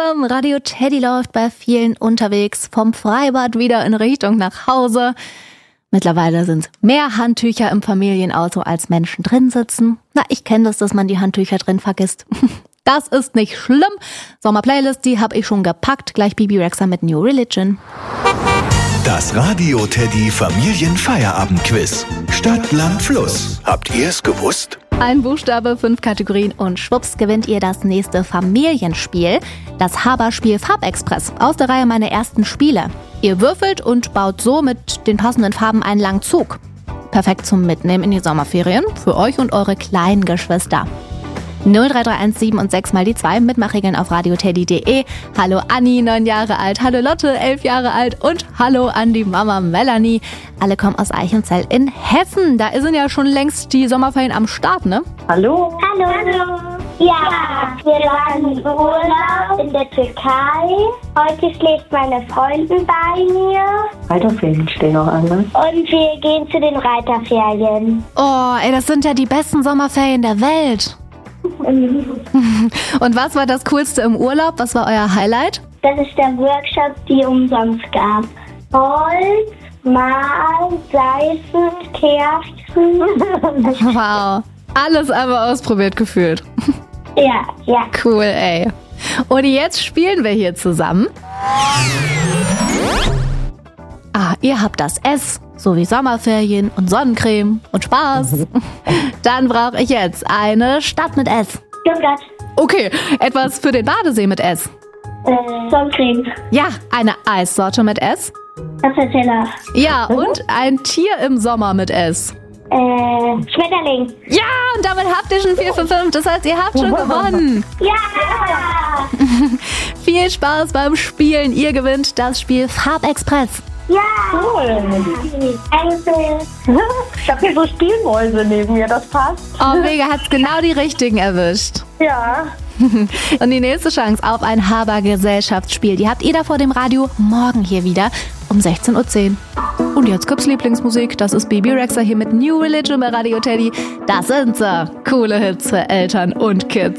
zusammen, Radio Teddy läuft bei vielen unterwegs, vom Freibad wieder in Richtung nach Hause. Mittlerweile sind mehr Handtücher im Familienauto als Menschen drin sitzen. Na, ich kenne das, dass man die Handtücher drin vergisst. Das ist nicht schlimm. Sommerplaylist, die habe ich schon gepackt. Gleich Bebe Rexha mit New Religion. Das Radio Teddy Familienfeierabendquiz. Stadt, Land, Fluss. Habt ihr es gewusst? Ein Buchstabe, 5 Kategorien und schwupps gewinnt ihr das nächste Familienspiel. Das Haberspiel Farbexpress aus der Reihe Meine ersten Spiele. Ihr würfelt und baut so mit den passenden Farben einen langen Zug. Perfekt zum Mitnehmen in die Sommerferien für euch und eure kleinen Geschwister. 0331 7 und 6 mal die 2, Mitmachregeln auf radioteddy.de. Hallo Anni, 9 Jahre alt, hallo Lotte, 11 Jahre alt und hallo an die Mama Melanie. Alle kommen aus Eichenzell in Hessen. Da sind ja schon längst die Sommerferien am Start, ne? Hallo. Hallo. Ja, wir waren im Urlaub in der Türkei. Heute schläft meine Freundin bei mir. Reiterferien stehen noch an, ne? Und wir gehen zu den Reiterferien. Oh, ey, das sind ja die besten Sommerferien der Welt. Und was war das Coolste im Urlaub? Was war euer Highlight? Das ist der Workshop, die umsonst gab. Holz, Mal, Seifen, Kerzen. Wow, alles einmal ausprobiert gefühlt. Ja. Cool, ey. Und jetzt spielen wir hier zusammen. Ihr habt das S, so wie Sommerferien und Sonnencreme und Spaß. Dann brauche ich jetzt eine Stadt mit S. Stuttgart. Okay, etwas für den Badesee mit S. Sonnencreme. Ja, eine Eissorte mit S. Tafelteller. Ja, und ein Tier im Sommer mit S. Schmetterling. Ja, und damit habt ihr schon 4 für 5. Das heißt, ihr habt schon gewonnen. Ja. Viel Spaß beim Spielen. Ihr gewinnt das Spiel Farbexpress. Ja. Cool. Danke. Ich habe hier so Spielmäuse neben mir, das passt. Oh, mega, hat's genau die richtigen erwischt. Ja. Und die nächste Chance auf ein Haber-Gesellschaftsspiel, die habt ihr da vor dem Radio morgen hier wieder um 16:10 Uhr. Und jetzt gibt's Lieblingsmusik. Das ist Bebe Rexha hier mit New Religion bei Radio Teddy. Das sind sie. Coole Hits für Eltern und Kids.